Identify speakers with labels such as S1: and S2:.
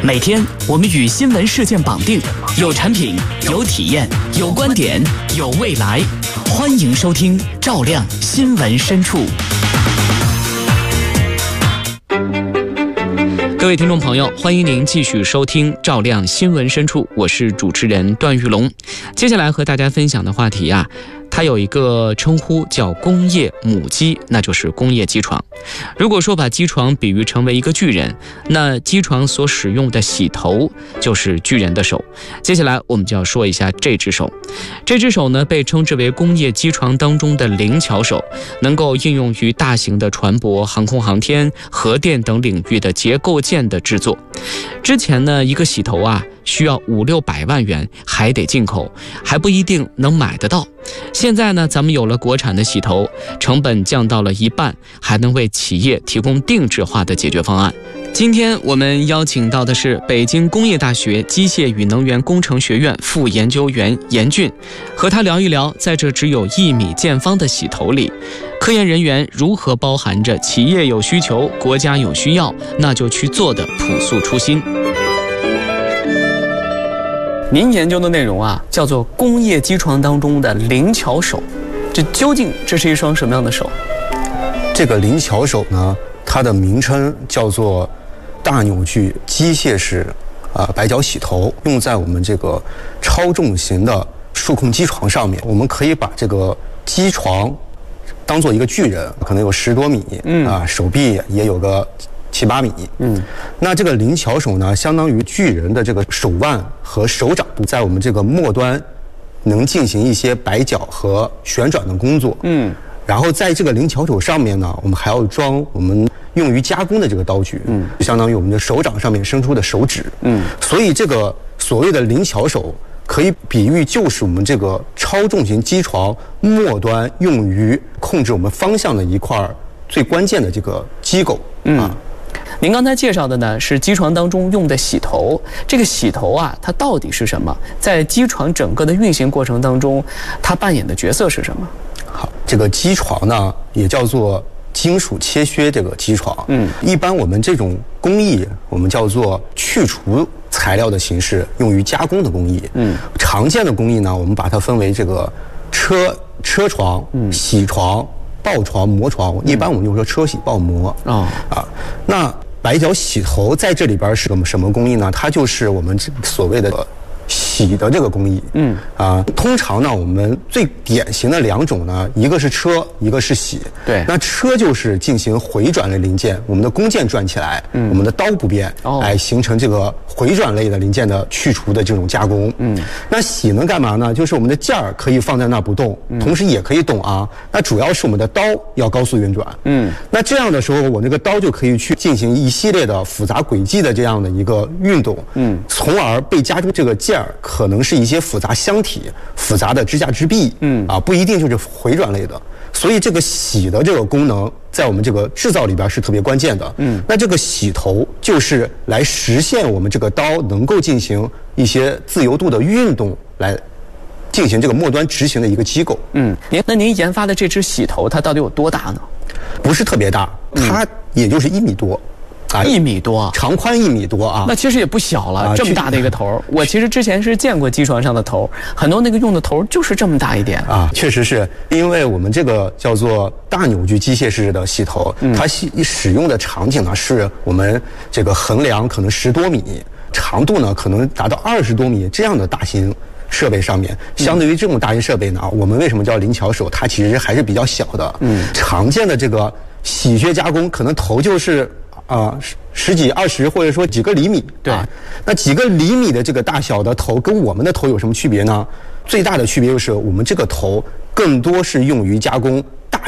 S1: 每天我们与新闻事件绑定，有产品，有体验，有观点，有未来。欢迎收听《照亮新闻深处》。各位听众朋友，欢迎您继续收听《照亮新闻深处》，我是主持人段玉龙。接下来和大家分享的话题它有一个称呼叫工业母机，那就是工业机床。如果说把机床比喻成为一个巨人，那机床所使用的洗头就是巨人的手。接下来我们就要说一下这只手。这只手呢，被称之为工业机床当中的灵巧手，能够应用于大型的船舶、航空航天、核电等领域的结构件的制作。之前呢，一个洗头需要500-600万元，还得进口，还不一定能买得到。现在呢，咱们有了国产的洗头，成本降到了1半，还能为企业提供定制化的解决方案。今天我们邀请到的是北京工业大学机械与能源工程学院副研究员严俊，和他聊一聊，在这只有1米见方的洗头里，科研人员如何包含着企业有需求、国家有需要，那就去做的朴素初心。您研究的内容叫做工业机床当中的灵巧手，究竟这是一双什么样的手？
S2: 这个灵巧手呢，它的名称叫做大扭矩机械式白脚洗头，用在我们这个超重型的数控机床上面。我们可以把这个机床当做一个巨人，可能有10多米，手臂也有个7-8米。那这个灵巧手呢，相当于巨人的这个手腕和手掌部，在我们这个末端能进行一些摆脚和旋转的工作。然后在这个灵巧手上面呢，我们还要装我们用于加工的这个刀具，相当于我们的手掌上面伸出的手指。所以这个所谓的灵巧手，可以比喻就是我们这个超重型机床末端用于控制我们方向的一块最关键的这个机构。
S1: 您刚才介绍的呢是机床当中用的洗头，这个洗头它到底是什么？在机床整个的运行过程当中，它扮演的角色是什么？
S2: 好，这个机床呢也叫做金属切削这个机床。一般我们这种工艺我们叫做去除材料的形式，用于加工的工艺。常见的工艺呢，我们把它分为这个车床、洗床、爆床、磨床。一般我们就说车洗爆磨。那白脚洗头在这里边是什么工艺呢？它就是我们所谓的洗的这个工艺。通常呢，我们最典型的2种呢，一个是车，一个是洗。对，那车就是进行回转类零件，我们的工件转起来，我们的刀不变，来形成这个回转类的零件的去除的这种加工。那洗能干嘛呢？就是我们的件儿可以放在那不动，同时也可以动那主要是我们的刀要高速运转。那这样的时候，我这个刀就可以去进行一系列的复杂轨迹的这样的一个运动。从而被加工这个件儿可能是一些复杂箱体、复杂的支架支臂。不一定就是回转类的。所以这个洗的这个功能在我们这个制造里边是特别关键的。那这个洗头就是来实现我们这个刀能够进行一些自由度的运动，来进行这个末端执行的一个机构。
S1: 那您研发的这只洗头它到底有多大呢？
S2: 不是特别大，它也就是1米多。
S1: 1米多，
S2: 长宽1米多
S1: 那其实也不小了，这么大的一个头。我其实之前是见过机床上的头，很多那个用的头就是这么大一点
S2: 确实是因为我们这个叫做大扭矩机械式的洗头，它使用的场景呢是我们这个横梁可能10多米，长度呢可能达到20多米这样的大型设备上面。相对于这种大型设备呢，我们为什么叫灵巧手？它其实还是比较小的。常见的这个洗削加工，可能头就是10几20或者说几个厘米。对，那几个厘米的这个大小的头跟我们的头有什么区别呢？最大的区别就是我们这个头更多是用于加工